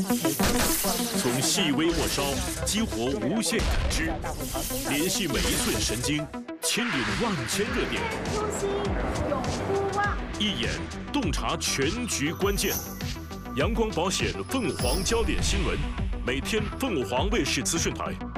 从细微末梢激活无限感知，联系每一寸神经，牵引万千热点。 初心永不忘， 一眼洞察全局关键。阳光保险凤凰焦点新闻，每天凤凰卫视资讯台